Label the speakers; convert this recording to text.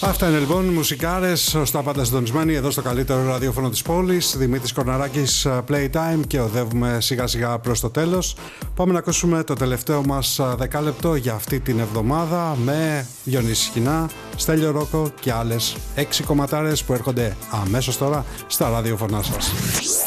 Speaker 1: Αυτά είναι λοιπόν μουσικάρες, ως τα πάντα συντονισμένοι εδώ στο καλύτερο ραδιόφωνο της πόλης. Δημήτρης Κορναράκης, Playtime, και οδεύουμε σιγά σιγά προς το τέλος. Πάμε να ακούσουμε το τελευταίο μας δεκάλεπτο για αυτή την εβδομάδα με Διονύση Σκηνά, Στέλιο Ρόκο και άλλες 6 κομματάρες που έρχονται αμέσως τώρα στα ραδιόφωνά σας.